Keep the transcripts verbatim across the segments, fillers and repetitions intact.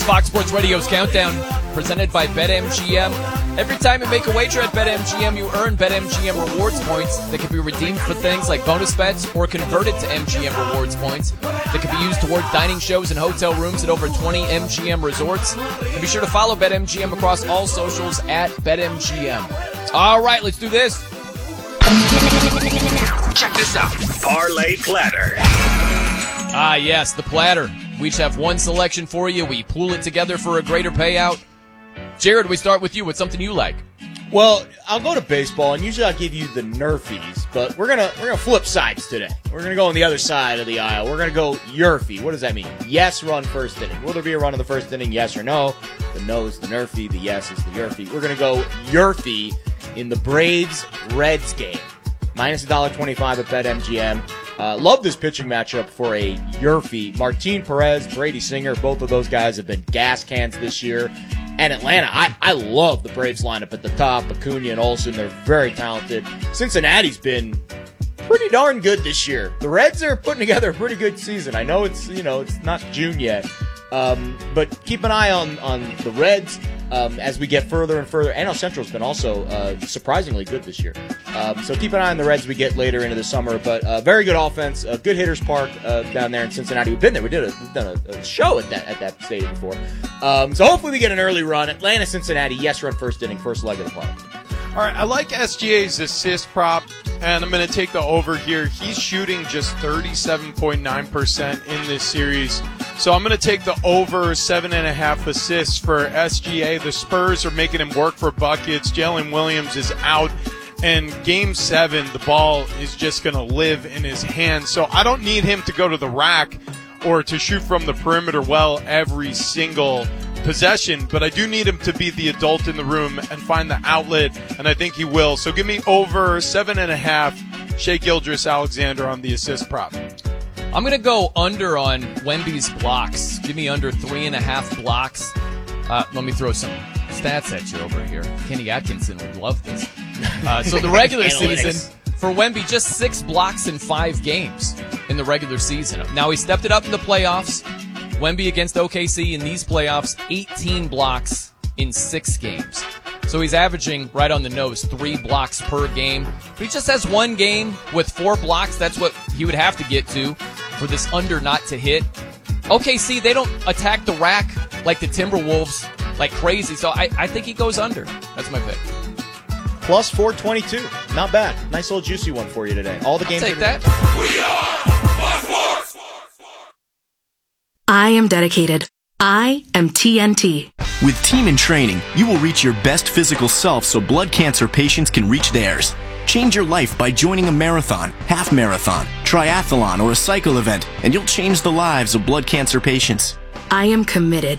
Fox Sports Radio's Countdown, presented by BetMGM. Every time you make a wager at BetMGM, you earn BetMGM rewards points that can be redeemed for things like bonus bets or converted to M G M rewards points that can be used toward dining shows and hotel rooms at over twenty M G M resorts. And be sure to follow BetMGM across all socials at BetMGM. All right, let's do this. Check this out. Parlay Platter. Ah, yes, the platter. We each have one selection for you. We pool it together for a greater payout. Jared, we start with you. What's something you like? Well, I'll go to baseball, and usually I'll give you the Nerfies, but we're gonna we're gonna flip sides today. We're gonna go on the other side of the aisle. We're gonna go Yerfie. What does that mean? Yes, run first inning. Will there be a run in the first inning? Yes or no? The no is the Nerfie. The yes is the Yerfie. We're gonna go Yerfie in the Braves-Reds game. Minus one dollar twenty-five at BetMGM. Uh, love this pitching matchup for a Yerfie. Martin Perez, Brady Singer, both of those guys have been gas cans this year. And Atlanta, I, I love the Braves lineup at the top. Acuna and Olsen, they're very talented. Cincinnati's been pretty darn good this year. The Reds are putting together a pretty good season. I know it's, you know, it's not June yet. Um, but keep an eye on, on the Reds um, as we get further and further. N L Central's been also uh, surprisingly good this year. Um, so keep an eye on the Reds as we get later into the summer. But uh, very good offense, a good hitters park uh, down there in Cincinnati. We've been there. We did a, we've done a, a show at that at that stadium before. Um, so hopefully we get an early run. Atlanta, Cincinnati, yes, run first inning, first leg of the play. All right, I like S G A's assist prop, and I'm going to take the over here. He's shooting just thirty-seven point nine percent in this series. So I'm going to take the over seven and a half assists for S G A. The Spurs are making him work for buckets. Jalen Williams is out. And game seven, the ball is just going to live in his hands. So I don't need him to go to the rack or to shoot from the perimeter well every single possession, but I do need him to be the adult in the room and find the outlet, and I think he will. So give me over seven and a half Shai Gilgeous-Alexander on the assist prop. I'm going to go under on Wemby's blocks. Give me under three and a half blocks. Uh, let me throw some stats at you over here. Kenny Atkinson would love this. Uh, so the regular season for Wemby, just six blocks in five games in the regular season. Now he stepped it up in the playoffs. Wemby against O K C in these playoffs, eighteen blocks in six games. So he's averaging right on the nose, three blocks per game. But he just has one game with four blocks. That's what he would have to get to for this under not to hit. O K C, they don't attack the rack like the Timberwolves like crazy. So I, I think he goes under. That's my pick. Plus four twenty-two. Not bad. Nice little juicy one for you today. All the I'll games. take that. We are Fox Sports. I am dedicated. I am T N T. With Team in Training, you will reach your best physical self so blood cancer patients can reach theirs. Change your life by joining a marathon, half marathon, triathlon, or a cycle event, and you'll change the lives of blood cancer patients. I am committed.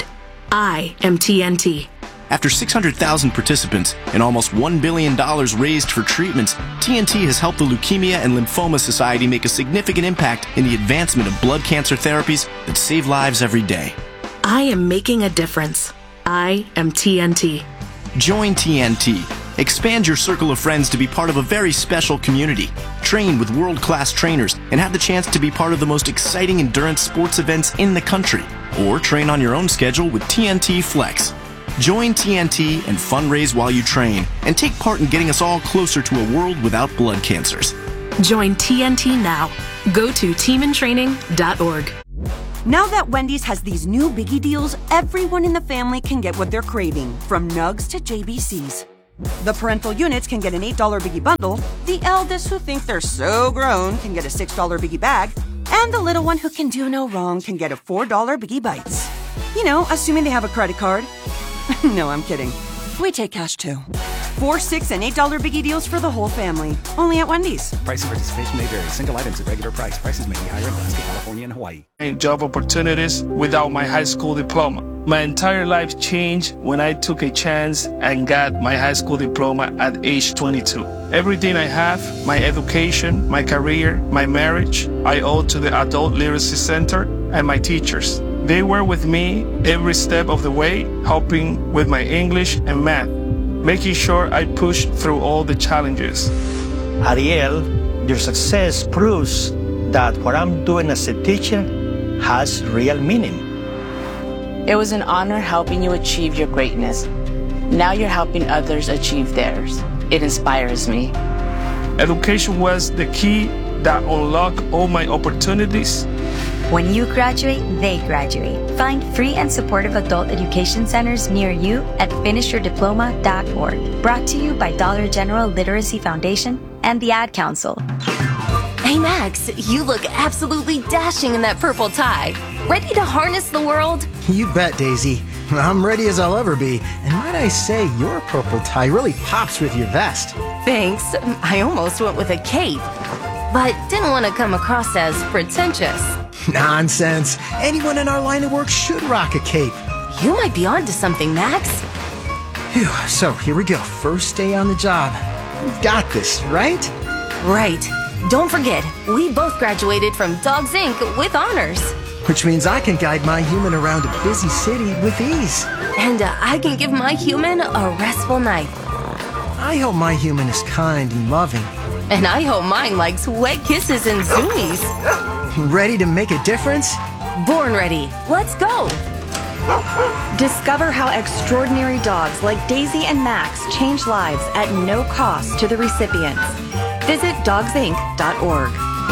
I am T N T. After six hundred thousand participants and almost one billion dollars raised for treatments, T N T has helped the Leukemia and Lymphoma Society make a significant impact in the advancement of blood cancer therapies that save lives every day. I am making a difference. I am T N T. Join T N T. Expand your circle of friends to be part of a very special community. Train with world-class trainers and have the chance to be part of the most exciting endurance sports events in the country. Or train on your own schedule with T N T Flex. Join T N T and fundraise while you train, and take part in getting us all closer to a world without blood cancers. Join T N T now. Go to team in training dot org. Now that Wendy's has these new biggie deals, everyone in the family can get what they're craving, from nugs to J B Cs. The parental units can get an eight dollar biggie bundle, the eldest who think they're so grown can get a six dollar biggie bag, and the little one who can do no wrong can get a four dollar biggie bites. You know, assuming they have a credit card. No, I'm kidding. We take cash too. Four, six, and eight dollar biggie deals for the whole family. Only at Wendy's. Price and participation may vary. Single items at regular price. Prices may be higher in Alaska, California, and Hawaii. Job opportunities without my high school diploma. My entire life changed when I took a chance and got my high school diploma at age twenty-two. Everything I have, my education, my career, my marriage, I owe to the Adult Literacy Center and my teachers. They were with me every step of the way, helping with my English and math, making sure I pushed through all the challenges. Ariel, your success proves that what I'm doing as a teacher has real meaning. It was an honor helping you achieve your greatness. Now you're helping others achieve theirs. It inspires me. Education was the key that unlocked all my opportunities. When you graduate, they graduate. Find free and supportive adult education centers near you at finish your diploma dot org. Brought to you by Dollar General Literacy Foundation and the Ad Council. Hey Max, you look absolutely dashing in that purple tie. Ready to harness the world? You bet, Daisy. I'm ready as I'll ever be. And might I say, your purple tie really pops with your vest. Thanks. I almost went with a cape, but didn't want to come across as pretentious. Nonsense. Anyone in our line of work should rock a cape. You might be onto something, Max. Phew, so here we go. First day on the job. We've got this, right? Right. Don't forget, we both graduated from Dogs Incorporated with honors. Which means I can guide my human around a busy city with ease. And uh, I can give my human a restful night. I hope my human is kind and loving. And I hope mine likes wet kisses and zoomies. Ready to make a difference? Born ready. Let's go. Discover how extraordinary dogs like Daisy and Max change lives at no cost to the recipients. Visit dogs inc dot org.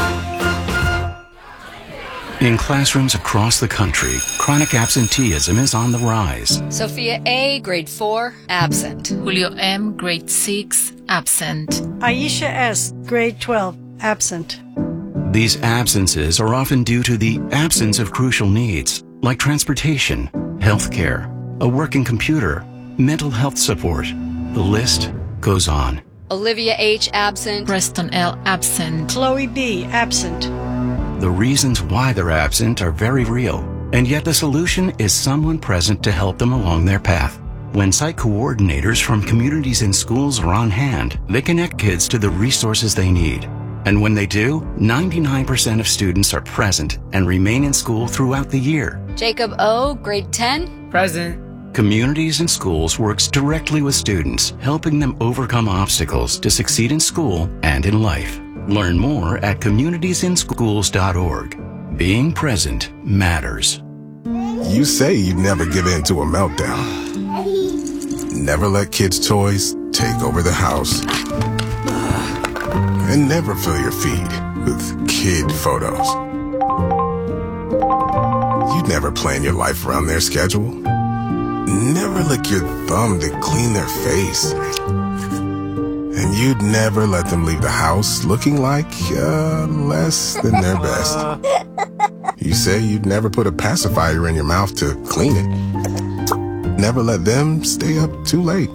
In classrooms across the country, chronic absenteeism is on the rise. Sophia A., grade four, absent. Julio M., grade six, absent. Aisha S., grade twelve, absent. These absences are often due to the absence of crucial needs, like transportation, health care, a working computer, mental health support. The list goes on. Olivia H., absent. Preston L., absent. Chloe B., absent. The reasons why they're absent are very real, and yet the solution is someone present to help them along their path. When site coordinators from communities and schools are on hand, they connect kids to the resources they need. And when they do, ninety-nine percent of students are present and remain in school throughout the year. Jacob O., grade ten. Present. Communities and Schools works directly with students, helping them overcome obstacles to succeed in school and in life. Learn more at communities in schools dot org. Being present matters. You say you'd never give in to a meltdown. Never let kids' toys take over the house. And never fill your feed with kid photos. You'd never plan your life around their schedule. Never lick your thumb to clean their face. And you'd never let them leave the house looking like uh, less than their best. You say you'd never put a pacifier in your mouth to clean it. Never let them stay up too late.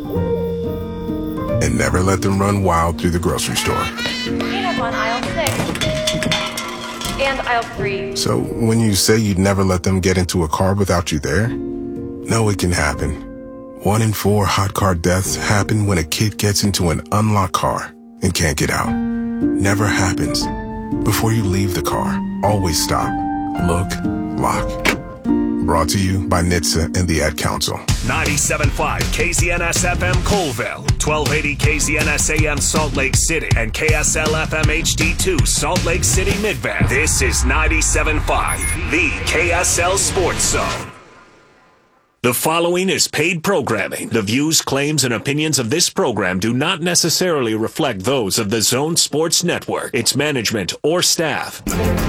And never let them run wild through the grocery store. Peanut on aisle six. And aisle three. So when you say you'd never let them get into a car without you there, no, it can happen. One in four hot car deaths happen when a kid gets into an unlocked car and can't get out. Never happens. Before you leave the car, always stop, look, lock. Brought to you by N H T S A and the Ad Council. ninety-seven point five K Z N S F M Colville, twelve eighty K Z N S A M Salt Lake City, and K S L F M H D two Salt Lake City Midvale. This is ninety-seven point five, the K S L Sports Zone. The following is paid programming. The views, claims, and opinions of this program do not necessarily reflect those of the Zone Sports Network, its management, or staff.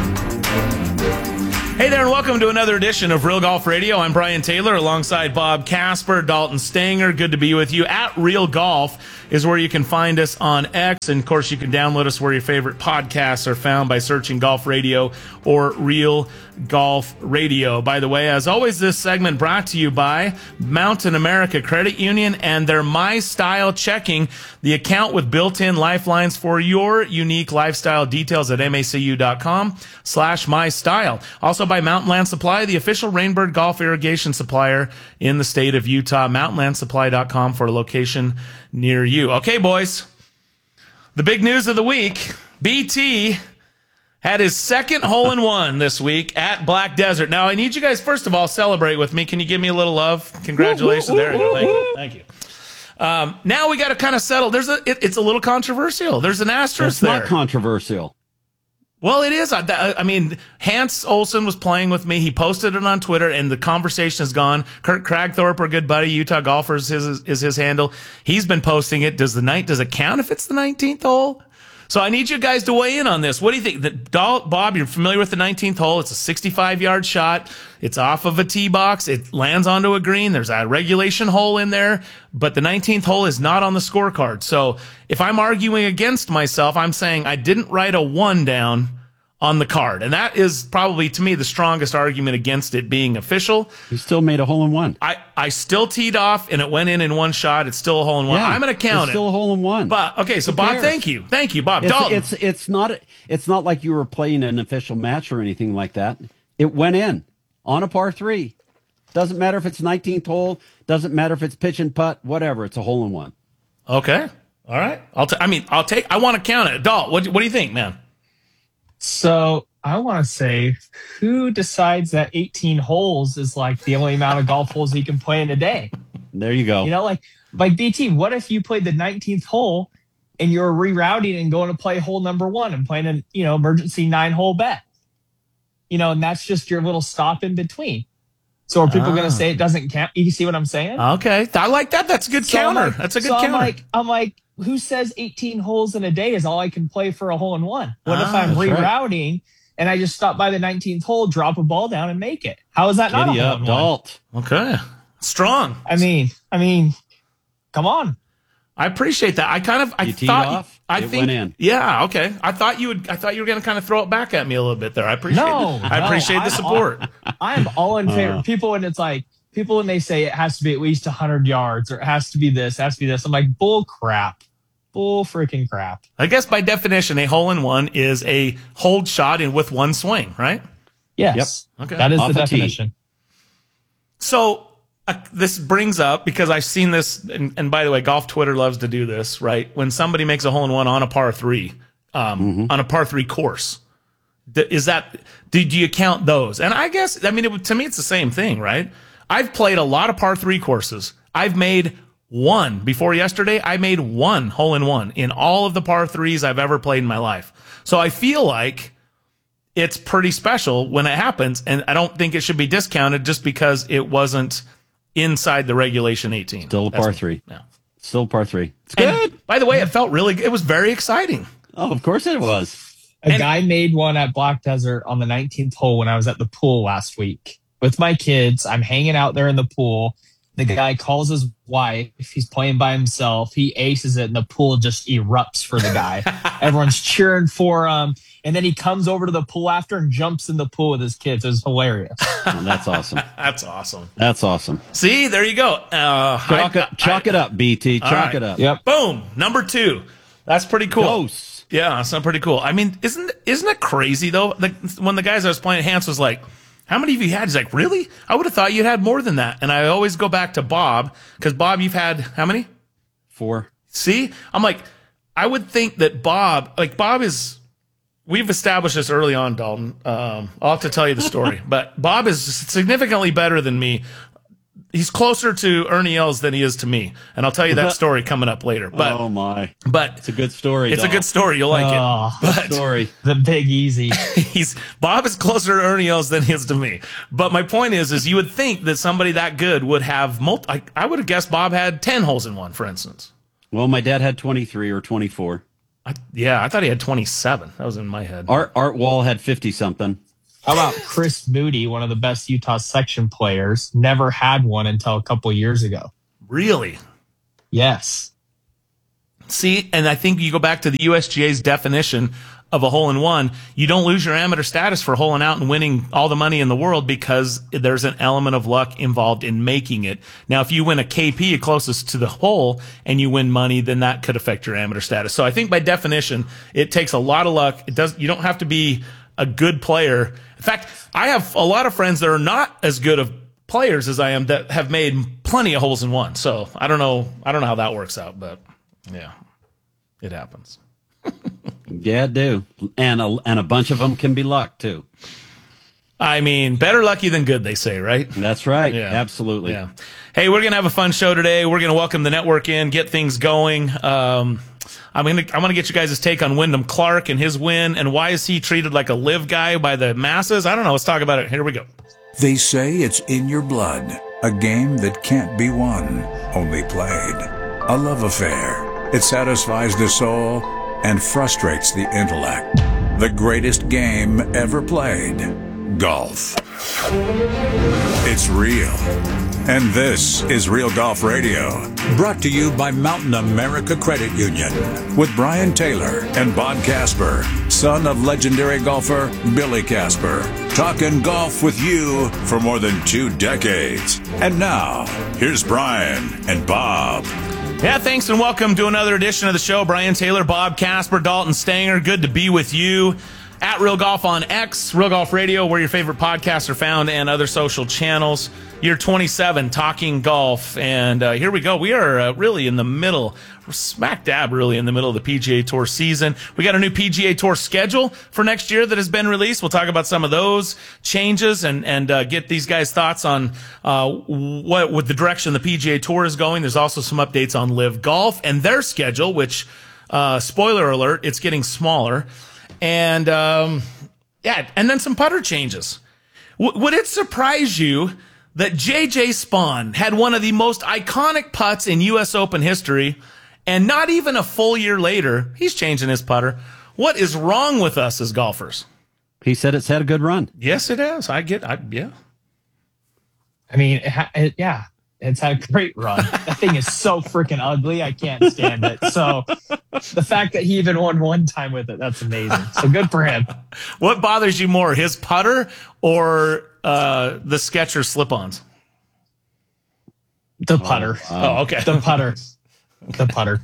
Hey there, and welcome to another edition of Real Golf Radio. I'm Brian Taylor alongside Bob Casper, Dalton Stanger. Good to be with you. At Real Golf is where you can find us on X. And, of course, you can download us where your favorite podcasts are found by searching Golf Radio or Real Golf Radio. By the way, as always, this segment brought to you by Mountain America Credit Union and their My Style Checking, the account with built-in lifelines for your unique lifestyle. Details at macu.com slash my style. Also by Mountain Land Supply, the official Rainbird Golf irrigation supplier in the state of Utah. mountain land supply dot com for a location near you. Okay, boys, the big news of the week, B T had his second hole-in-one this week at Black Desert. Now, I need you guys, first of all, celebrate with me. Can you give me a little love? Congratulations. There you go. Thank you. Thank you. Um, now we got to kind of settle. There's a. It, it's a little controversial. There's an asterisk It's there. not controversial. Well, it is. I, I mean, Hans Olsen was playing with me. He posted it on Twitter, and the conversation is gone. Kurt Cragthorpe, our good buddy, Utah Golfers, is his, is his handle. He's been posting it. Does the night does it count if it's the nineteenth hole? So I need you guys to weigh in on this. What do you think? The, Bob, you're familiar with the nineteenth hole. It's a sixty-five yard shot. It's off of a tee box. It lands onto a green. There's a regulation hole in there, but the nineteenth hole is not on the scorecard. So if I'm arguing against myself, I'm saying I didn't write a one down on the card. And that is probably, to me, the strongest argument against it being official. You still made a hole in one. I, I still teed off, and it went in in one shot. It's still a hole in one. Yeah, I'm going to count it's it. still a hole in one. But, okay, so, Who Bob, cares? thank you. Thank you, Bob. It's, Dalton. it's, it's, not, it's not like you were playing an official match or anything like that. It went in on a par three. Doesn't matter if it's nineteenth hole. Doesn't matter if it's pitch and putt. Whatever. It's a hole in one. Okay. All right. I'll t- I mean, I'll take, I want to count it. Dalt, what, what do you think, man? So I want to say, who decides that eighteen holes is like the only amount of golf holes you can play in a day? There you go. You know, like, like B T, what if you played the nineteenth hole and you're rerouting and going to play hole number one and playing an, you know, emergency nine hole bet? You know, and that's just your little stop in between. So are people Ah. going to say it doesn't count? You see what I'm saying? Okay. I like that. That's a good So I'm counter. like- That's a good so counter. I'm like, I'm like, who says eighteen holes in a day is all I can play for a hole in one? What if Ah, I'm that's right. rerouting and I just stop by the nineteenth hole, drop a ball down, and make it? How is that not Giddy a hole up, in Dalt. Okay. Strong. I mean, I mean, come on. I appreciate that. I kind of, I You teed thought, off, I it think, went in. yeah, okay. I thought you would, I thought you were going to kind of throw it back at me a little bit there. I appreciate No, it. I no, appreciate the I'm support. all- I'm all in favor. Uh. People, when it's like, people when they say it has to be at least one hundred yards or it has to be this, it has to be this, I'm like, bull crap. Bull freaking crap. I guess by definition, a hole in one is a hold shot in with one swing, right? Yes. Yep. Okay. That is Off the a tee. definition. So uh, this brings up, because I've seen this, and, and by the way, golf Twitter loves to do this, right? When somebody makes a hole in one on a par three, um, Mm-hmm. on a par three course, th- is that, did you count those? And I guess, I mean, it, would- to me, it's the same thing, right? I've played a lot of par three courses. I've made one before yesterday. I made one hole in one in all of the par threes I've ever played in my life. So I feel like it's pretty special when it happens, and I don't think it should be discounted just because it wasn't inside the regulation eighteen. Still a That's par me. three. Yeah. Still a par three. It's And good. by the way, it felt really good. It was very exciting. Oh, of course it was. A guy made one at Black Desert on the nineteenth hole when I was at the pool last week with my kids. I'm hanging out there in the pool. The guy calls his wife. He's playing by himself. He aces it, and the pool just erupts for the guy. Everyone's cheering for him. And then he comes over to the pool after and jumps in the pool with his kids. It was hilarious. Oh, that's awesome. That's awesome. That's awesome. See, there you go. Uh, Chalk, I- it, chalk I- it up, B T. All Chalk right. it up. Yep. Boom. Number two. That's pretty cool. Ghosts. Yeah, that's not pretty cool. I mean, isn't isn't it crazy though? Like when the guys I was playing, Hans was like, "How many have you had?" He's like, "Really? I would have thought you'd had more than that." And I always go back to Bob, because Bob, you've had how many? Four. See, I'm like, I would think that Bob, like Bob is. We've established this early on, Dalton. Um, I'll have to tell you the story, but Bob is significantly better than me. He's closer to Ernie Els than he is to me, and I'll tell you that story coming up later. But oh my! But it's a good story. It's a Dal. good story. You'll like Oh, it. But story. The Big Easy. he's Bob is closer to Ernie Els than he is to me. But my point is, is you would think that somebody that good would have multi. I, I would have guessed Bob had ten holes in one, for instance. Well, my dad had twenty-three or twenty-four. I, yeah, I thought he had twenty-seven. That was in my head. Art Art Wall had fifty something. How about Chris Moody, one of the best Utah section players, never had one until a couple years ago. Really? Yes. See, and I think you go back to the U S G A's definition of a hole in one. You don't lose your amateur status for holing out and winning all the money in the world because there's an element of luck involved in making it. Now, if you win a K P closest to the hole and you win money, then that could affect your amateur status. So I think by definition, it takes a lot of luck. It does. You don't have to be a good player. In fact, I have a lot of friends that are not as good of players as I am that have made plenty of holes in one. So I don't know. I don't know how that works out, but yeah, it happens. Yeah, it do. And a, and a bunch of them can be luck, too. I mean, better lucky than good, they say, right? That's right. Yeah. Absolutely. Yeah. Hey, we're going to have a fun show today. We're going to welcome the network in, get things going. Um, I'm gonna I want to get you guys' take on Wyndham Clark and his win, and why is he treated like a live guy by the masses? I don't know. Let's talk about it. Here we go. They say it's in your blood, a game that can't be won, only played. A love affair. It satisfies the soul and frustrates the intellect. The greatest game ever played. Golf. It's real. And this is Real Golf Radio, brought to you by Mountain America Credit Union, with Brian Taylor and Bob Casper, son of legendary golfer Billy Casper, talking golf with you for more than two decades. And now, here's Brian and Bob. Yeah, thanks and welcome to another edition of the show. Brian Taylor, Bob Casper, Dalton Stanger, good to be with you. At Real Golf on X, Real Golf Radio, where your favorite podcasts are found, and other social channels. Year twenty-seven, talking golf. And uh, here we go. We are uh, really in the middle, we're smack dab really in the middle of the P G A Tour season. We got a new P G A Tour schedule for next year that has been released. We'll talk about some of those changes and, and uh, get these guys' thoughts on uh, what with the direction the P G A Tour is going. There's also some updates on Live Golf and their schedule, which, uh, spoiler alert, it's getting smaller. And, um, yeah, and then some putter changes. W- would it surprise you that J J Spaun had one of the most iconic putts in U S Open history, and not even a full year later, he's changing his putter? What is wrong with us as golfers? He said it's had a good run. Yes, it has. I get, I, yeah. I mean, it ha- it, yeah, it's had a great run. That thing is so freaking ugly. I can't stand it. So the fact that he even won one time with it, that's amazing. So good for him. What bothers you more, his putter or uh, the Skechers slip-ons? The putter. Oh, wow. Oh, okay. The putter. The putter.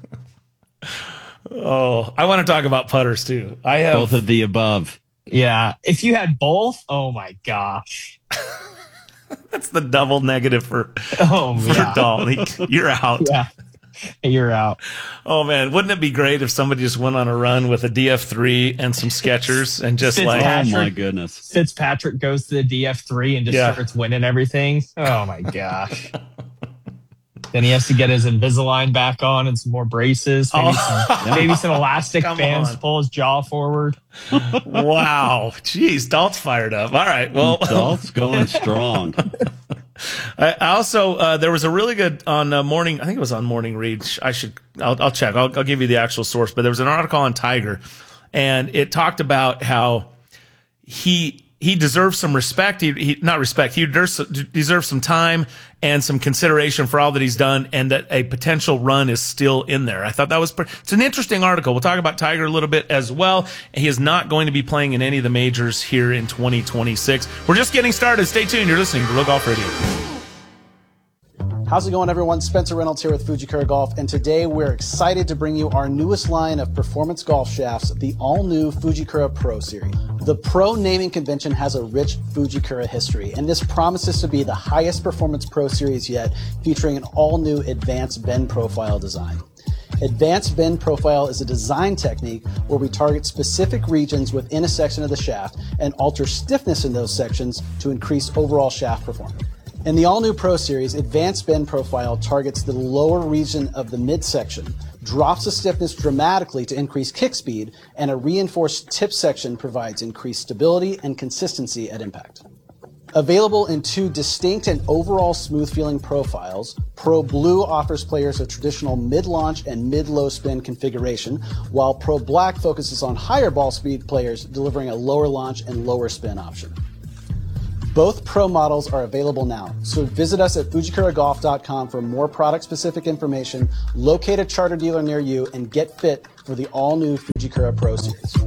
Oh, I want to talk about putters too. I have both of the above. Yeah. If you had both, oh my gosh. That's the double negative for, oh, for yeah. Dalton. You're out. Yeah. You're out. Oh man, wouldn't it be great if somebody just went on a run with a D F three and some Skechers and just like, oh my goodness, Fitzpatrick goes to the D F three and just Yeah. starts winning everything. Oh my gosh. Then he has to get his Invisalign back on and some more braces, maybe, Oh. some, maybe some elastic Come bands on. to pull his jaw forward. Wow. Jeez, Dalt's fired up. All right. Well, Dalt's going strong. I also, uh, there was a really good on uh, morning, I think it was on Morning Read. I should, I'll, I'll check. I'll, I'll give you the actual source, but there was an article on Tiger, and it talked about how he, he deserves some respect. He, he not respect. He deserves, deserves some time and some consideration for all that he's done, and that a potential run is still in there. I thought that was pretty, it's an interesting article. We'll talk about Tiger a little bit as well. He is not going to be playing in any of the majors here in twenty twenty-six. We're just getting started. Stay tuned. You're listening to Real Golf Radio. How's it going, everyone? Spencer Reynolds here with Fujikura Golf, and today we're excited to bring you our newest line of performance golf shafts, the all-new Fujikura Pro Series. The Pro naming convention has a rich Fujikura history, and this promises to be the highest performance Pro Series yet, featuring an all-new advanced bend profile design. Advanced bend profile is a design technique where we target specific regions within a section of the shaft and alter stiffness in those sections to increase overall shaft performance. In the all-new Pro Series, Advanced Bend Profile targets the lower region of the midsection, drops the stiffness dramatically to increase kick speed, and a reinforced tip section provides increased stability and consistency at impact. Available in two distinct and overall smooth-feeling profiles, Pro Blue offers players a traditional mid-launch and mid-low spin configuration, while Pro Black focuses on higher ball speed players, delivering a lower launch and lower spin option. Both Pro models are available now, so visit us at fujikura golf dot com for more product-specific information, locate a charter dealer near you, and get fit for the all-new Fujikura Pro Series.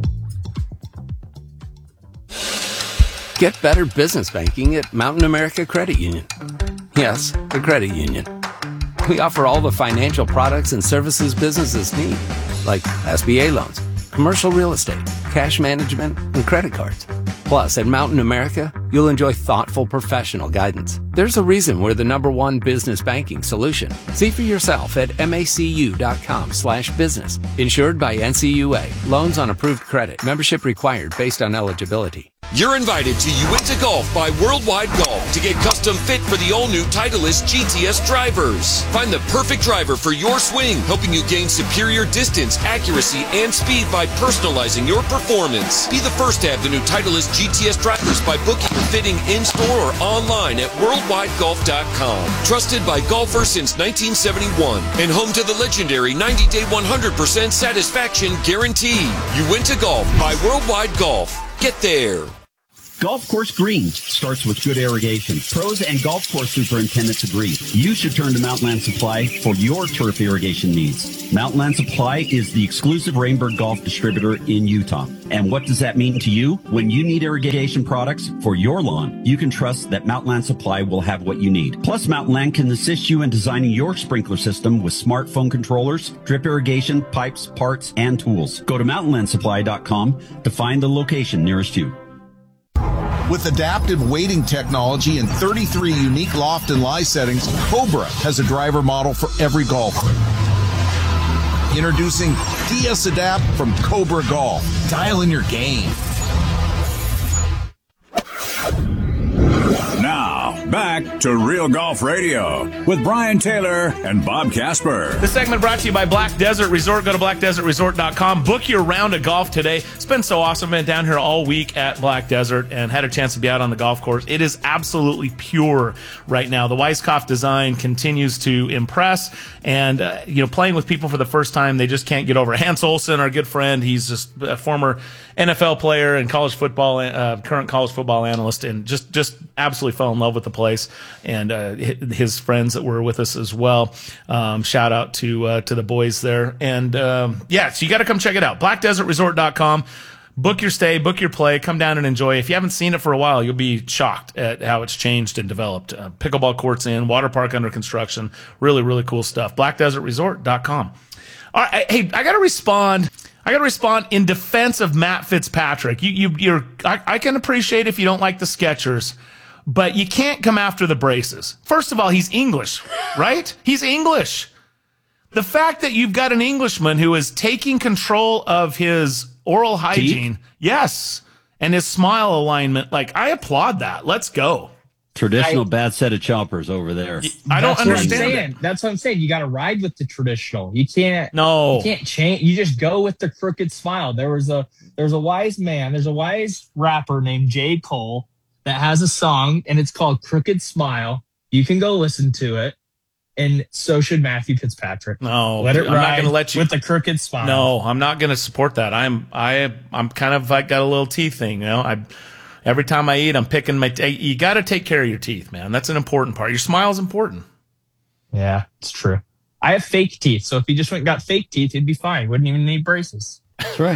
Get better business banking at Mountain America Credit Union. Yes, the credit union. We offer all the financial products and services businesses need, like S B A loans, commercial real estate, cash management, and credit cards. Plus, at Mountain America, you'll enjoy thoughtful professional guidance. There's a reason we're the number one business banking solution. See for yourself at macu.com slash business. Insured by N C U A. Loans on approved credit. Membership required based on eligibility. You're invited to Uinta Golf by Worldwide Golf to get custom fit for the all-new Titleist G T S drivers. Find the perfect driver for your swing, helping you gain superior distance, accuracy, and speed by personalizing your performance. Be the first to have the new Titleist G T S drivers by booking your fitting in-store or online at worldwide golf dot com. Trusted by golfers since nineteen seventy-one and home to the legendary ninety-day one hundred percent satisfaction guarantee. Uinta Golf by Worldwide Golf. Get there. Golf course green starts with good irrigation. Pros and golf course superintendents agree. You should turn to Mountain Land Supply for your turf irrigation needs. Mountain Land Supply is the exclusive Rainbird Golf distributor in Utah. And what does that mean to you? When you need irrigation products for your lawn, you can trust that Mountain Land Supply will have what you need. Plus, Mountain Land can assist you in designing your sprinkler system with smartphone controllers, drip irrigation, pipes, parts, and tools. Go to mountain land supply dot com to find the location nearest you. With adaptive weighting technology and thirty-three unique loft and lie settings, Cobra has a driver model for every golfer. Introducing D S Adapt from Cobra Golf. Dial in your game. Now, back to Real Golf Radio with Brian Taylor and Bob Casper. This segment brought to you by Black Desert Resort. Go to black desert resort dot com. Book your round of golf today. It's been so awesome. Been down here all week at Black Desert and had a chance to be out on the golf course. It is absolutely pure right now. The Weiskopf design continues to impress. And, uh, you know, playing with people for the first time, they just can't get over it. Hans Olsen, our good friend, he's just a former N F L player and college football, uh, current college football analyst, and just, just absolutely fell in love with the place. And uh, his friends that were with us as well. Um, shout out to uh, to the boys there. And um, yeah, so you got to come check it out. black desert resort dot com. Book your stay, book your play, come down and enjoy. If you haven't seen it for a while, you'll be shocked at how it's changed and developed. Uh, pickleball courts in, water park under construction. Really, really cool stuff. black desert resort dot com. All right, hey, I got to respond. I got to respond in defense of Matt Fitzpatrick. You, you, you're. I, I can appreciate if you don't like the Skechers, but you can't come after the braces. First of all, he's English, right? He's English. The fact that you've got an Englishman who is taking control of his oral hygiene, Teeth? yes, and his smile alignment, like, I applaud that. Let's go. Traditional I, bad set of chompers over there. I don't That's understand what I'm saying. That's what I'm saying. You got to ride with the traditional. You can't. No. You can't change. You just go with the crooked smile. There was a there's a wise man. There's a wise rapper named J. Cole that has a song, and it's called "Crooked Smile." You can go listen to it, and so should Matthew Fitzpatrick. No, let it I'm ride not going to let you with the crooked smile. No, I'm not going to support that. I'm I I'm kind of like got a little teeth thing. You know, I. Every time I eat, I'm picking my teeth. You got to take care of your teeth, man. That's an important part. Your smile is important. Yeah, it's true. I have fake teeth, so if he just went and got fake teeth, he'd be fine. Wouldn't even need braces. That's right.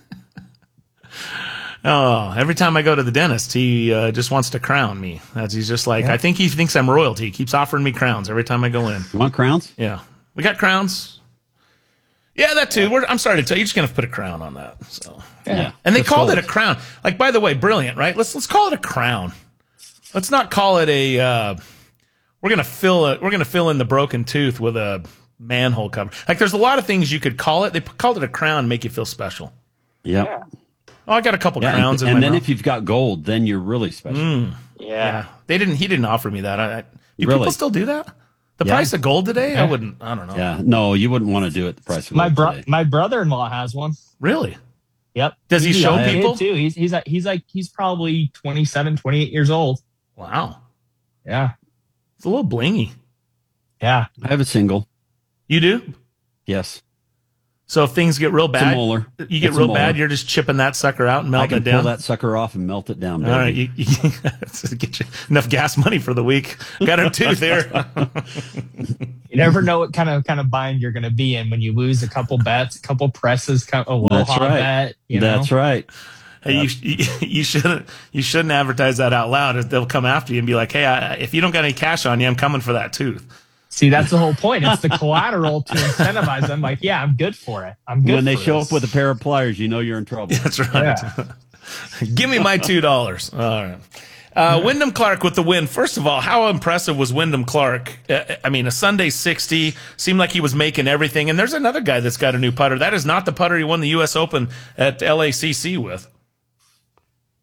Oh, every time I go to the dentist, he uh, just wants to crown me. That's, he's just like, yeah. I think he thinks I'm royalty. He keeps offering me crowns every time I go in. You want crowns? Yeah. We got crowns. Yeah, that too. We're, I'm sorry to tell you, you're just going to put a crown on that. So. Yeah. And they called it a crown. Like, by the way, brilliant, right? Let's let's call it a crown. Let's not call it a uh, we're gonna fill it we're gonna fill in the broken tooth with a manhole cover. Like, there's a lot of things you could call it. They called it a crown to make you feel special. Yep. Yeah. Oh, I got a couple yeah, crowns and, in and my then mouth. if you've got gold, then you're really special. Mm. Yeah. yeah. They didn't he didn't offer me that. I, I, do really? people still do that? The yeah. price of gold today? Yeah. I wouldn't I don't know. Yeah. No, you wouldn't want to do it the price of my gold bro- today. My brother-in-law has one. Really? Yep. Does he, he show people? Too. He's he's like, he's like he's probably twenty-seven, twenty-eight years old. Wow. Yeah. It's a little blingy. Yeah. I have a single. You do? Yes. So if things get real bad, molar. you get it's real bad, you're just chipping that sucker out and melting I can it down. pull that sucker off and melt it down. Baby. All right, you, you get you enough gas money for the week. Got a tooth there. You never know what kind of kind of bind you're going to be in when you lose a couple bets, a couple presses, a Aloha That's right. bet. You know? That's right. Hey, you, you shouldn't you shouldn't advertise that out loud. They'll come after you and be like, "Hey, I, if you don't got any cash on you, I'm coming for that tooth." See, that's the whole point. It's the collateral to incentivize them. Like, yeah, I'm good for it. I'm good. When they for show this. up with a pair of pliers, you know you're in trouble. That's right. Yeah. Give me my two dollars. All right. Uh, Wyndham Clark with the win. First of all, how impressive was Wyndham Clark? Uh, I mean, a Sunday sixty, seemed like he was making everything. And there's another guy that's got a new putter. That is not the putter he won the U S Open at L A C C with.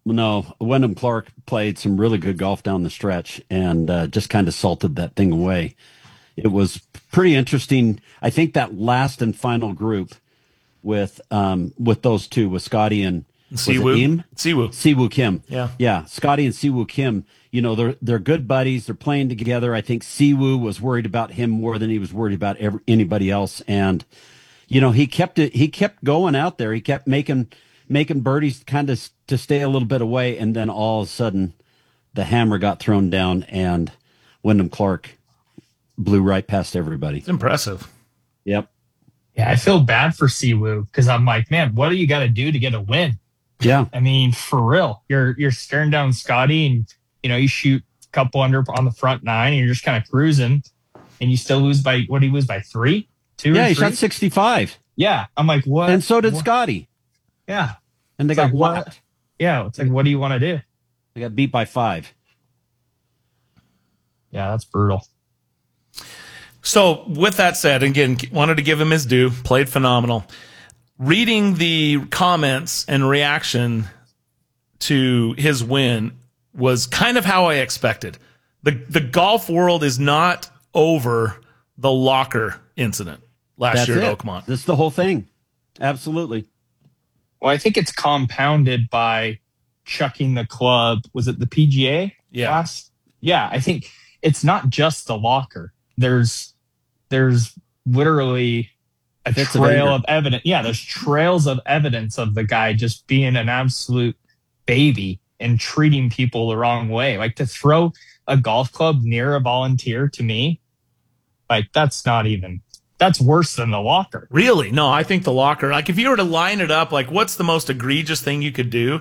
no. Wyndham Clark played some really good golf down the stretch and uh, just kind of salted that thing away. It was pretty interesting. I think that last and final group with um, with those two, with Scotty and Siwoo. Siwoo. Siwoo Kim. Yeah. Yeah. Scotty and Siwoo Kim, you know, they're they're good buddies. They're playing together. I think Siwoo was worried about him more than he was worried about every, anybody else. And, you know, he kept it, he kept going out there. He kept making making birdies kind of to stay a little bit away. And then all of a sudden the hammer got thrown down and Wyndham Clark blew right past everybody. It's impressive. Yep. Yeah, I feel bad for Siwoo because I'm like, man, what do you got to do to get a win? Yeah. I mean, for real, you're you're staring down Scotty and, you know, you shoot a couple under on the front nine and you're just kind of cruising and you still lose by, what do you lose by three? Two Yeah, or he three? shot sixty-five. Yeah. I'm like, what? And so did what? Scotty. Yeah. And they It's got like, what? whacked. Yeah. It's like, what do you want to do? They got beat by five. Yeah, that's brutal. So, with that said, again, wanted to give him his due. Played phenomenal. Reading the comments and reaction to his win was kind of how I expected. The the golf world is not over the locker incident last That's year it. at Oakmont. That's the whole thing. Absolutely. Well, I think it's compounded by chucking the club. Was it the P G A? Yeah. Last? Yeah. I think it's not just the locker. There's, there's literally a Fits of trail anger. of evidence. Yeah. There's trails of evidence of the guy just being an absolute baby and treating people the wrong way. Like, to throw a golf club near a volunteer, to me, like, that's not even, that's worse than the locker. Really? No, I think the locker, like if you were to line it up, like what's the most egregious thing you could do?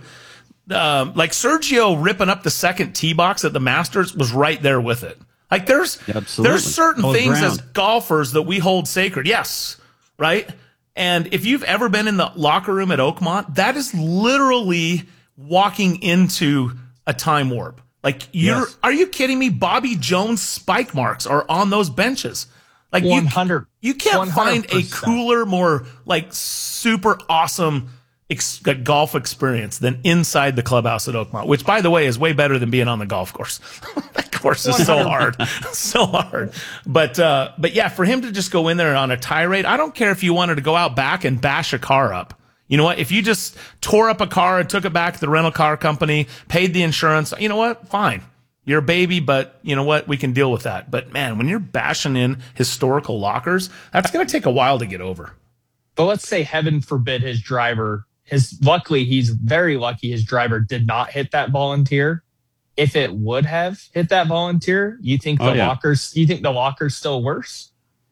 Um, like Sergio ripping up the second tee box at the Masters was right there with it. Like there's, Absolutely. there's certain Hold things ground. as golfers that we hold sacred. Yes. Right. And if you've ever been in the locker room at Oakmont, that is literally walking into a time warp. Like you're, Yes. are you kidding me? Bobby Jones spike marks are on those benches. Like you, one hundred you can't find a one hundred percent. cooler, more like super awesome ex- like, golf experience than inside the clubhouse at Oakmont, which by the way is way better than being on the golf course. That course is so hard, so hard. But, uh, but yeah, for him to just go in there on a tirade, I don't care if you wanted to go out back and bash a car up. You know what? If you just tore up a car and took it back to the rental car company, paid the insurance, you know what? Fine. You're a baby, but you know what? We can deal with that. But man, when you're bashing in historical lockers, that's going to take a while to get over. But let's say, heaven forbid, his driver, his luckily, he's very lucky his driver did not hit that volunteer. If it would have hit that volunteer, you think the Oh, yeah. lockers, you think the locker's still worse?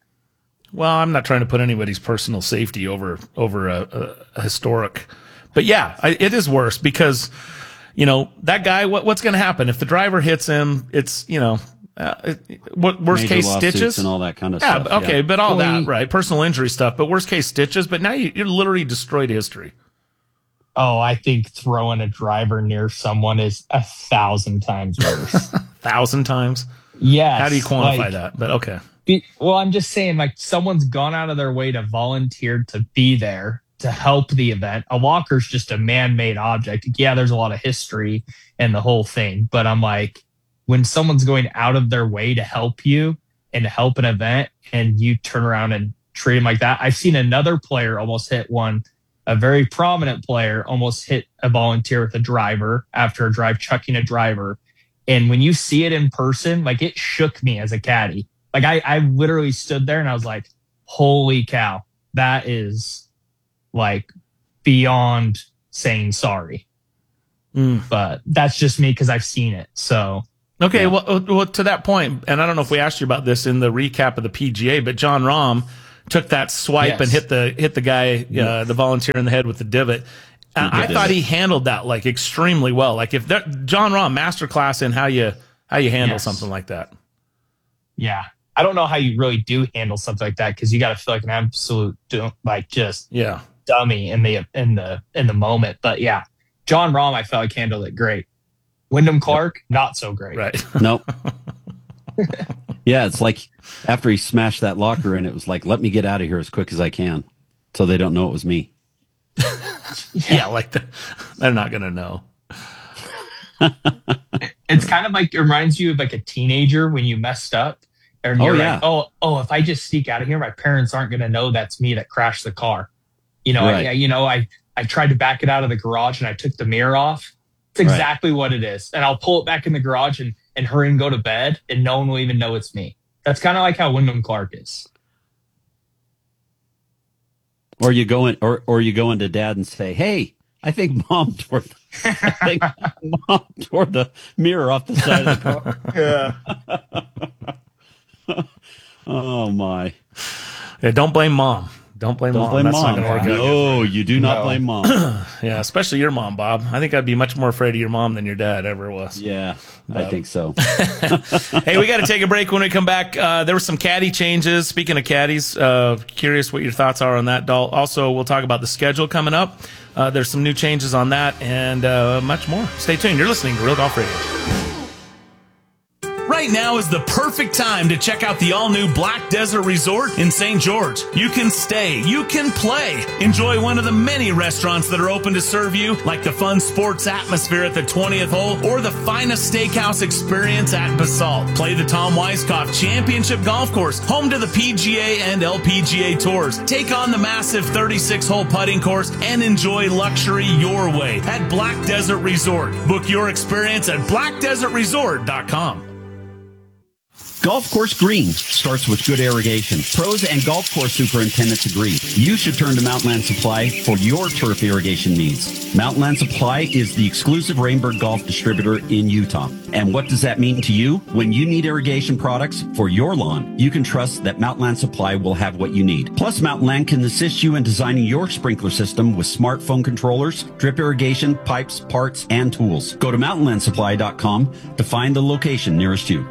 Well, I'm not trying to put anybody's personal safety over over a, a, a historic, but yeah, I, it is worse because you know that guy. What, what's going to happen if the driver hits him? It's you know, uh, it, what worst Major case lawsuits stitches and all that kind of yeah, stuff. but- okay, yeah. but all Well, that he- right, personal injury stuff. But worst case stitches. But now you, you're literally destroyed history. Oh, I think throwing a driver near someone is a thousand times worse. Thousand times. Yes. How do you quantify like- that? But okay. Be, well, I'm just saying, like, someone's gone out of their way to volunteer to be there to help the event. A locker's just a man-made object. Yeah, there's a lot of history and the whole thing, but I'm like, when someone's going out of their way to help you and to help an event, and you turn around and treat them like that. I've seen another player almost hit one, a very prominent player almost hit a volunteer with a driver after a drive, chucking a driver. And when you see it in person, like, it shook me as a caddy. Like, I, I literally stood there and I was like, holy cow, that is like beyond saying sorry. Mm. But that's just me because I've seen it. So, Okay, yeah. well, uh, well, to that point, and I don't know if we asked you about this in the recap of the P G A, but John Rahm took that swipe Yes. and hit the hit the guy, uh, the volunteer in the head with the divot. And I thought he handled that like extremely well. Like if that, John Rahm masterclass in how you how you handle Yes. something like that. yeah, I don't know how you really do handle something like that because you got to feel like an absolute, du- like, just Yeah. dummy in the in the in the moment. But yeah, John Rahm, I felt like handled it great. Wyndham Clark, not so great. Right. Nope. Yeah, it's like after he smashed that locker in, it was like, let me get out of here as quick as I can so they don't know it was me. Yeah, like the, they're not going to know. It's kind of like, it reminds you of like a teenager when you messed up. And Oh, you're yeah. like, oh, oh, if I just sneak out of here, my parents aren't going to know that's me that crashed the car. You know, Right. I, you know, I, I tried to back it out of the garage and I took the mirror off. It's Right. exactly what it is. And I'll pull it back in the garage and, and hurry and go to bed, and no one will even know it's me. That's kind of like how Wyndham Clark is. Or you go in, or or you go into dad and say, "Hey, I think mom tore, the, I think mom tore the mirror off the side of the car." Yeah. Oh my! Yeah, don't blame mom. Don't blame Don't mom. blame That's mom. not going to work out. No, you do not No. blame mom. Yeah, especially your mom, Bob. I think I'd be much more afraid of your mom than your dad ever was. Yeah, I think so. Hey, we got to take a break. When we come back, uh, there were some caddy changes. Speaking of caddies, uh, curious what your thoughts are on that, Doll. Also, we'll talk about the schedule coming up. Uh, there's some new changes on that and uh, much more. Stay tuned. You're listening to Real Golf Radio. Right now is the perfect time to check out the all-new Black Desert Resort in Saint George. You can stay, you can play, enjoy one of the many restaurants that are open to serve you, like the fun sports atmosphere at the twentieth hole or the finest steakhouse experience at Basalt. Play the Tom Weiskopf Championship Golf Course, home to the P G A and L P G A Tours. Take on the massive thirty-six hole putting course and enjoy luxury your way at Black Desert Resort. Book your experience at black desert resort dot com. Golf course green starts with good irrigation. Pros and golf course superintendents agree. You should turn to Mountainland Supply for your turf irrigation needs. Mountainland Supply is the exclusive Rainbird Golf distributor in Utah. And what does that mean to you? When you need irrigation products for your lawn, you can trust that Mountainland Supply will have what you need. Plus, Mountainland can assist you in designing your sprinkler system with smartphone controllers, drip irrigation, pipes, parts, and tools. Go to mountainland supply dot com to find the location nearest you.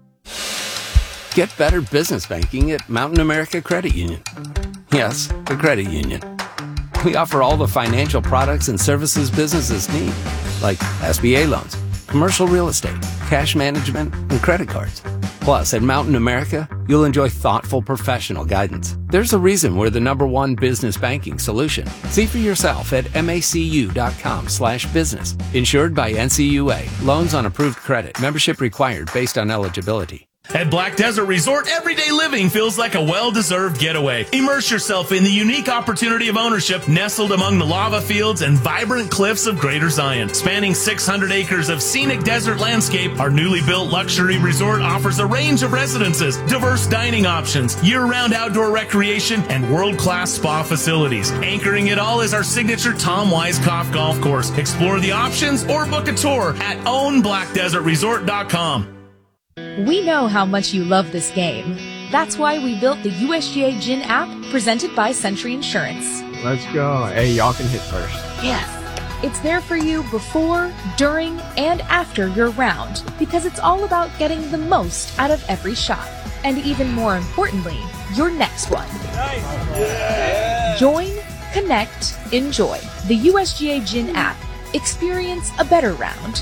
Get better business banking at Mountain America Credit Union. Yes, the credit union. We offer all the financial products and services businesses need, like S B A loans, commercial real estate, cash management, and credit cards. Plus, at Mountain America, you'll enjoy thoughtful professional guidance. There's a reason we're the number one business banking solution. See for yourself at macu.com slash business. Insured by N C U A. Loans on approved credit. Membership required based on eligibility. At Black Desert Resort, everyday living feels like a well-deserved getaway. Immerse yourself in the unique opportunity of ownership nestled among the lava fields and vibrant cliffs of Greater Zion. Spanning six hundred acres of scenic desert landscape, our newly built luxury resort offers a range of residences, diverse dining options, year-round outdoor recreation, and world-class spa facilities. Anchoring it all is our signature Tom Weiskopf Golf Course. Explore the options or book a tour at own black desert resort dot com. We know how much you love this game. That's why we built the U S G A Gin app presented by Century Insurance. Let's go. Hey, y'all can hit first. Yes. It's there for you before, during, and after your round because it's all about getting the most out of every shot. And even more importantly, your next one. Nice. Yeah. Join, connect, enjoy. The U S G A Gin app. Experience a better round.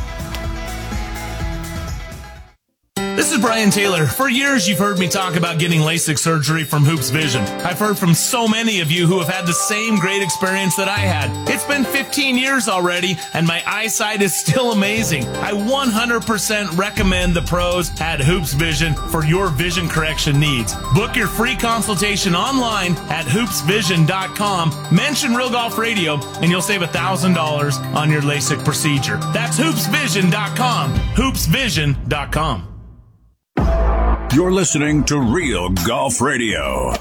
This is Brian Taylor. For years, you've heard me talk about getting LASIK surgery from Hoops Vision. I've heard from so many of you who have had the same great experience that I had. It's been fifteen years already, and my eyesight is still amazing. I one hundred percent recommend the pros at Hoops Vision for your vision correction needs. Book your free consultation online at hoops vision dot com. Mention Real Golf Radio, and you'll save one thousand dollars on your LASIK procedure. That's hoops vision dot com. hoops vision dot com. You're listening to Real Golf Radio.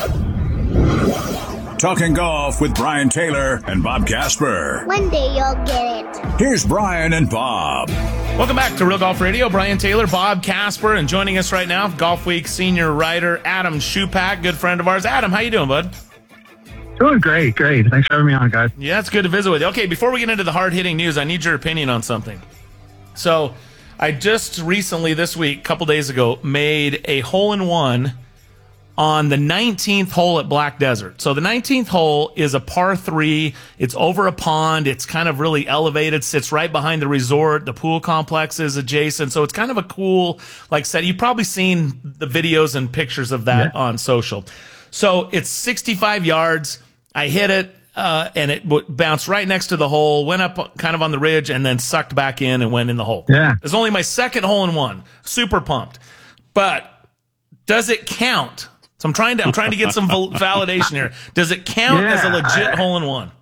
Talking golf with Brian Taylor and Bob Casper. One day you'll get it. Here's Brian and Bob. Welcome back to Real Golf Radio. Brian Taylor, Bob Casper, and joining us right now, Golf Week senior writer Adam Schupak, good friend of ours. Adam, how you doing, bud? Doing great, great. Thanks for having me on, guys. Yeah, it's good to visit with you. Okay, before we get into the hard-hitting news, I need your opinion on something. So, I just recently, this week, a couple days ago, made a hole-in-one on the nineteenth hole at Black Desert. So the nineteenth hole is a par three. It's over a pond. It's kind of really elevated, sits right behind the resort. The pool complex is adjacent. So it's kind of a cool, like, set. You've probably seen the videos and pictures of that yeah. on social. So it's sixty-five yards. I hit it. uh, and it w- bounced right next to the hole, went up kind of on the ridge, and then sucked back in and went in the hole. Yeah. It's only my second hole in one. Super pumped. But does it count? So I'm trying to I'm trying to get some val- validation here. Does it count Yeah, as a legit I, hole in one?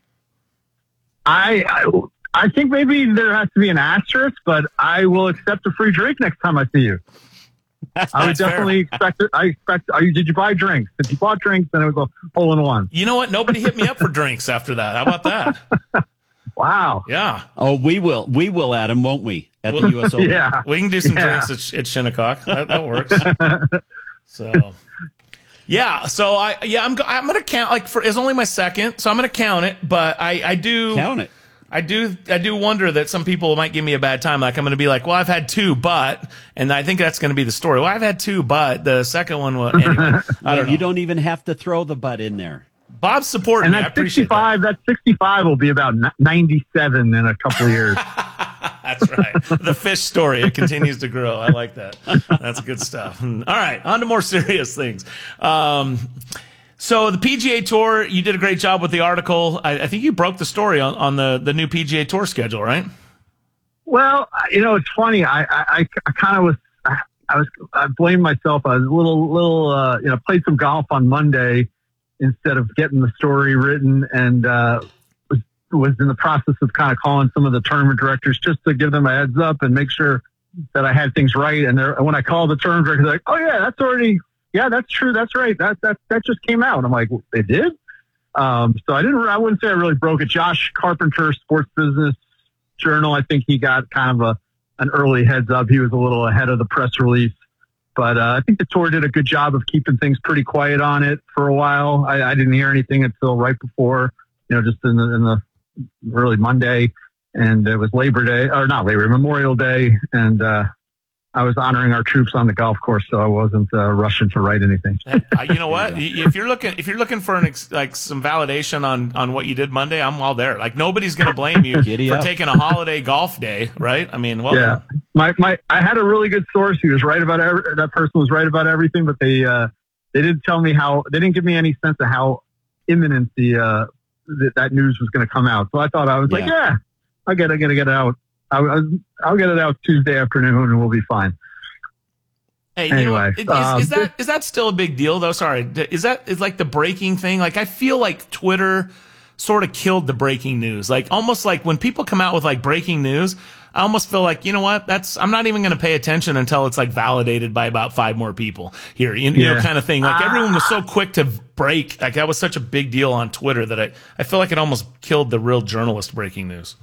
I, I I think maybe there has to be an asterisk, but I will accept a free drink next time I see you. That's, I would that's definitely fair. expect it. I expect. Are you, did you buy drinks? If you bought drinks, then it was a hole in one. You know what? Nobody hit me up for drinks after that. How about that? Wow. Yeah. Oh, we will. We will, Adam, won't we? At the U S Open. Yeah. We can do some Yeah. drinks at, at Shinnecock. That, that works. So, yeah. So I, yeah, I'm, go- I'm going to count like for, it's only my second, so I'm going to count it, but I, I do count it. I do, I do wonder that some people might give me a bad time. Like I'm going to be like, well, I've had two, but, and I think that's going to be the story. Well, I've had two, but the second one was, anyway, I don't Well, know. you don't even have to throw the butt in there. Bob's supporting And me. I that appreciate that. sixty-five, that sixty-five will be about ninety-seven in a couple of years. That's right. The fish story. It continues to grow. I like that. That's good stuff. All right. On to more serious things. Um, so the P G A Tour, you did a great job with the article. I, I think you broke the story on, on the, the new P G A Tour schedule, right? Well, you know, it's funny. I, I, I kind of was, I, I was, I blamed myself. I was a little, little, uh, you know, played some golf on Monday instead of getting the story written, and uh, was was in the process of kind of calling some of the tournament directors just to give them a heads up and make sure that I had things right. And they're, when I called the tournament director, they're like, "Oh yeah, that's already, yeah, that's true, that's right, that that that just came out." I'm like, well, "They did?" Um, so I didn't, I wouldn't say I really broke it. Josh Carpenter, Sports Business Journal, I think he got kind of a an early heads up. He was a little ahead of the press release. But uh, I think the tour did a good job of keeping things pretty quiet on it for a while. I, I didn't hear anything until right before, you know, just in the, in the early Monday, and it was Labor Day, or not Labor, Memorial Day, and uh, I was honoring our troops on the golf course, so I wasn't uh, rushing to write anything. Uh, you know what? If you're looking, if you're looking for an ex, like some validation on, on what you did Monday, I'm all there. Like nobody's going to blame you Giddy for up. taking a holiday golf day, right? I mean, well, Yeah, my my I had a really good source. He was right about every, that person was right about everything, but they uh, they didn't tell me how. They didn't give me any sense of how imminent the uh, th- that news was going to come out. So I thought I was like, Yeah. yeah, I get I got to get it out. I, I, I'll get it out Tuesday afternoon, and we'll be fine. Hey, you know, Anyway, is, um, is that is that still a big deal though? Sorry, is that is like the breaking thing? Like I feel like Twitter sort of killed the breaking news. Like almost like when people come out with like breaking news, I almost feel like, you know what? That's I'm not even going to pay attention until it's like validated by about five more people here. You, you know, Yeah. kind of thing. Like everyone was so quick to break. Like that was such a big deal on Twitter that I I feel like it almost killed the real journalist breaking news.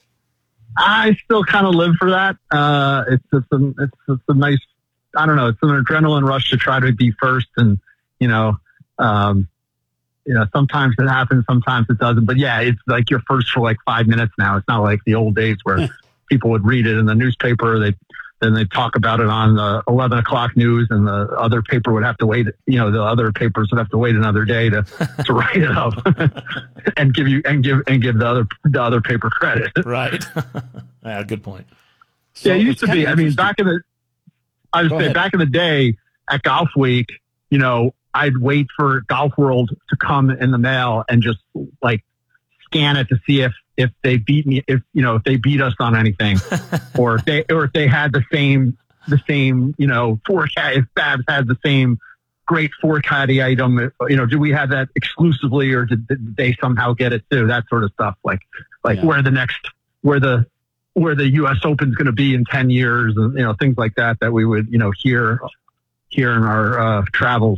I still kind of live for that. Uh, it's just a, it's just a nice, I don't know, it's an adrenaline rush to try to be first. And, you know, um, you know, sometimes it happens, sometimes it doesn't. But yeah, it's like you're first for like five minutes now. It's not like the old days where people would read it in the newspaper. They then they talk about it on the eleven o'clock news, and the other paper would have to wait. You know, the other papers would have to wait another day to, to write it up and give you and give and give the other the other paper credit. Right. Yeah, good point. Yeah, it So used it's to kinda be. I mean, interesting. back in the, I would Go say ahead. back in the day at Golf Week, you know, I'd wait for Golf World to come in the mail and just like scan it to see if, if they beat me, if, you know, if they beat us on anything or if they, or if they had the same, the same, you know, forecast, if Babs had the same great four caddy item, you know, do we have that exclusively or did, did they somehow get it too? That sort of stuff. Like, like Yeah. where the next, where the, where the U S Open is going to be in ten years and, you know, things like that, that we would, you know, hear, hear in our uh, travels.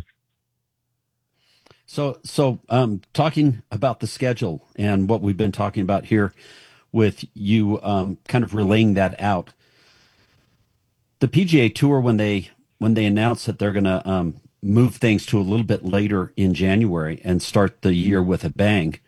So, so um, talking about the schedule and what we've been talking about here with you um, kind of relaying that out. The P G A Tour, when they when they announced that they're going to um, move things to a little bit later in January and start the year with a bang,